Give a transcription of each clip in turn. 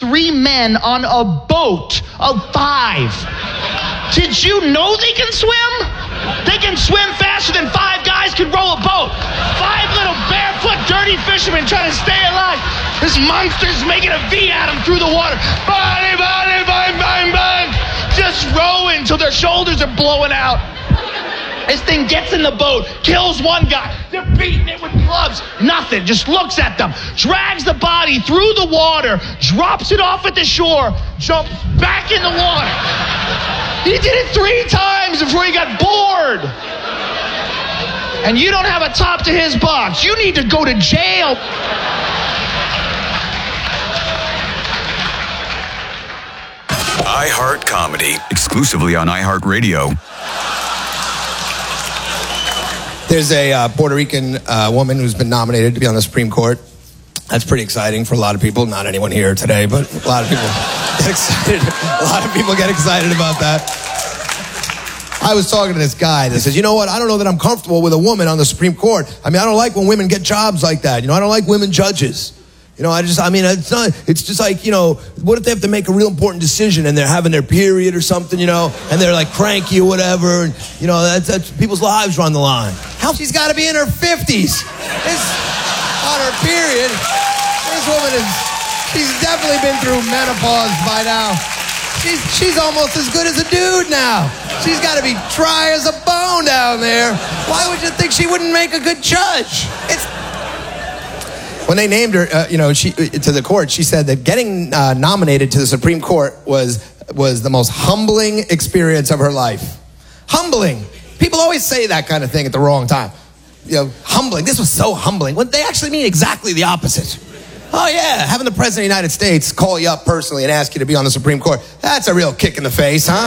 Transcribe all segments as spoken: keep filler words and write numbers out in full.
three men on a boat of five. Did you know they can swim? They can swim faster than five guys could row a boat. Five little barefoot, dirty fishermen trying to stay alive. This monster's making a V at them through the water. Bang, bang, bang, bang, bang. Just rowing till their shoulders are blowing out. This thing gets in the boat, kills one guy. They're beating it with clubs. Nothing, just looks at them. Drags the body through the water, drops it off at the shore, jumps back in the water. He did it three times before he got bored. And you don't have a top to his box. You need to go to jail. iHeart Comedy, exclusively on iHeartRadio. There's a uh, Puerto Rican uh, woman who's been nominated to be on the Supreme Court. That's pretty exciting for a lot of people. Not anyone here today, but a lot of people get excited. A lot of people get excited about that. I was talking to this guy that says, you know what, I don't know that I'm comfortable with a woman on the Supreme Court. I mean, I don't like when women get jobs like that. You know, I don't like women judges. You know, I just, I mean, it's not, it's just like, you know, what if they have to make a real important decision and they're having their period or something, you know, and they're like cranky or whatever, and, you know, that's, that's people's lives are on the line. How she's got to be in her fifties. This, on her period, this woman is, she's definitely been through menopause by now. She's, she's almost as good as a dude now. She's got to be dry as a bone down there. Why would you think she wouldn't make a good judge? It's... When they named her, uh, you know, she to the court, she said that getting uh, nominated to the Supreme Court was was the most humbling experience of her life. Humbling. People always say that kind of thing at the wrong time. You know, humbling. This was so humbling. Well, they actually mean exactly the opposite. Oh, yeah, having the President of the United States call you up personally and ask you to be on the Supreme Court, that's a real kick in the face, huh?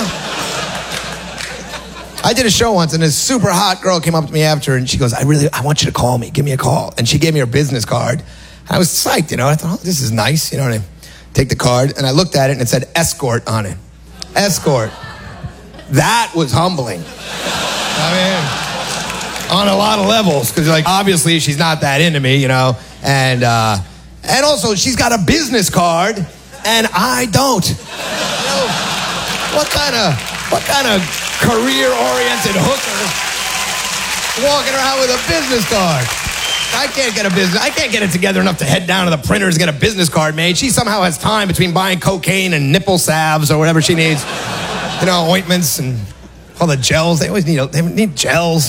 I did a show once, and this super hot girl came up to me after, and she goes, I really, I want you to call me. Give me a call. And she gave me her business card. I was psyched, you know. I thought, oh, this is nice. You know what I mean? Take the card, and I looked at it, and it said escort on it. Escort. That was humbling. I mean, on a lot of levels, because, like, obviously she's not that into me, you know. And, uh, and also, she's got a business card, and I don't. You know, what kind of, what kind of career-oriented hooker walking around with a business card? I can't get a business. I can't get it together enough to head down to the printer and get a business card made. She somehow has time between buying cocaine and nipple salves or whatever she needs. You know, ointments and all the gels. They always need, they need gels.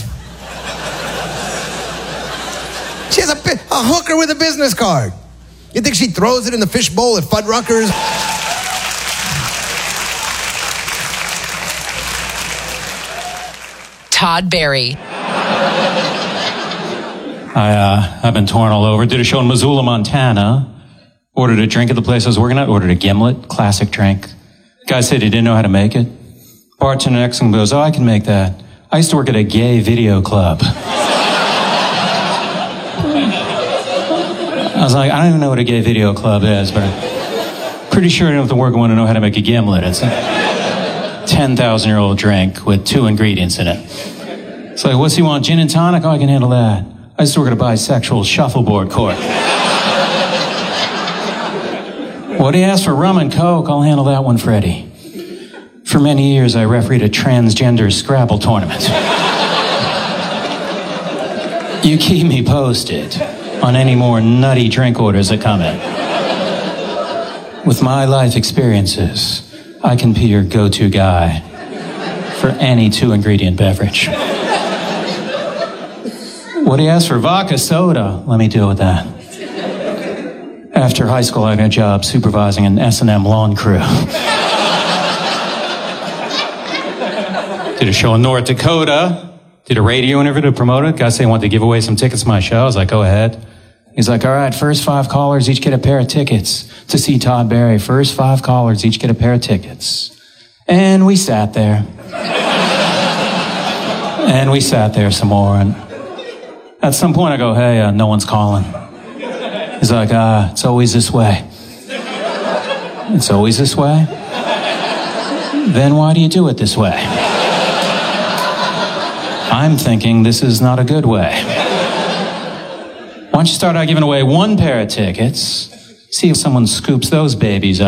She has a, a hooker with a business card. You think she throws it in the fishbowl at Fuddruckers? Todd Barry. I, uh, I've been torn all over. Did a show in Missoula, Montana. Ordered a drink at the place I was working at. Ordered a gimlet, classic drink. Guy said he didn't know how to make it. Bartender next to him goes, oh, I can make that. I used to work at a gay video club. I was like, I don't even know what a gay video club is, but I'm pretty sure enough to work I want to know how to make a gimlet. It's a ten thousand year old drink with two ingredients in it. It's like, what's he want? Gin and tonic? Oh, I can handle that. I used to work at a bisexual shuffleboard court. What do you ask for? Rum and Coke? I'll handle that one, Freddie. For many years, I refereed a transgender Scrabble tournament. You keep me posted on any more nutty drink orders that come in. With my life experiences, I can be your go-to guy for any two-ingredient beverage. What do you ask for? Vodka soda? Let me deal with that. After high school, I got a job supervising an S and M lawn crew. Did a show in North Dakota. Did a radio interview to promote it. Guy saying he wanted to give away some tickets to my show. I was like, go ahead. He's like, all right, first five callers each get a pair of tickets to see Todd Barry. First five callers each get a pair of tickets. And we sat there. And we sat there some more. And at some point I go, hey, uh, no one's calling. He's like, ah, uh, it's always this way. It's always this way? Then why do you do it this way? I'm thinking this is not a good way. Why don't you start out giving away one pair of tickets, see if someone scoops those babies up.